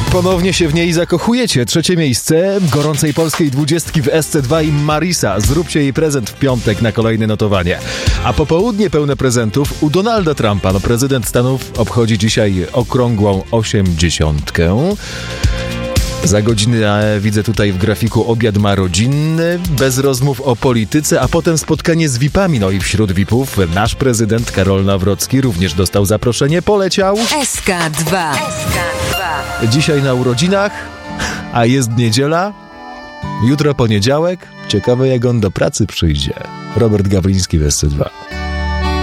Ponownie się w niej zakochujecie. 3. miejsce gorącej polskiej 20 w SC2 i Marisa. Zróbcie jej prezent w piątek na kolejne notowanie. A popołudnie pełne prezentów u Donalda Trumpa. Prezydent Stanów obchodzi dzisiaj okrągłą 80. Za godzinę widzę tutaj w grafiku obiad ma rodzinny, bez rozmów o polityce, a potem spotkanie z VIP-ami. No i wśród VIP-ów nasz prezydent Karol Nawrocki również dostał zaproszenie, poleciał. SK2. Dzisiaj na urodzinach, a jest niedziela, jutro poniedziałek. Ciekawe jak on do pracy przyjdzie. Robert Gawliński w SC2.